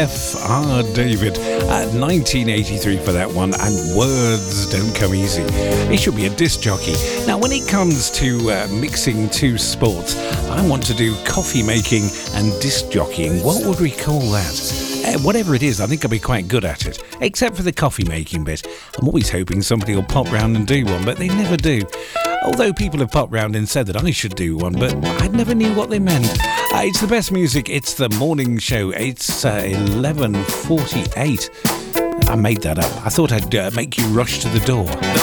F.R. David at 1983 for that one, and Words Don't Come Easy. He should be a disc jockey. Now, when it comes to mixing two sports, I want to do coffee making and disc jockeying. What would we call that? Whatever it is, I think I'll be quite good at it, except for the coffee making bit. I'm always hoping somebody will pop round and do one, but they never do. Although people have popped round and said that I should do one, but I never knew what they meant. It's the best music. It's the morning show. It's 11:48. I made that up. I thought I'd make you rush to the door.